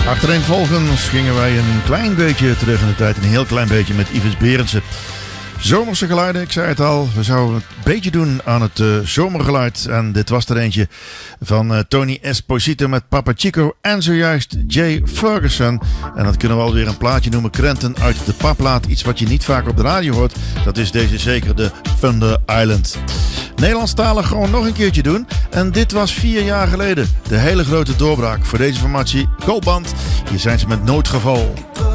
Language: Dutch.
Achtereenvolgens gingen wij een klein beetje terug in de tijd. Een heel klein beetje met Ives Berendsen. Zomerse geluiden, ik zei het al. We zouden een beetje doen aan het zomergeluid. En dit was er eentje van Tony Esposito met Papa Chico. En zojuist Jay Ferguson. En dat kunnen we alweer een plaatje noemen. Krenten uit de papplaat. Iets wat je niet vaak op de radio hoort. Dat is deze zeker, de Thunder Island. Nederlandstalig gewoon nog een keertje doen. En dit was 4 jaar geleden. De hele grote doorbraak voor deze formatie. Goldband. Hier zijn ze met Noodgeval.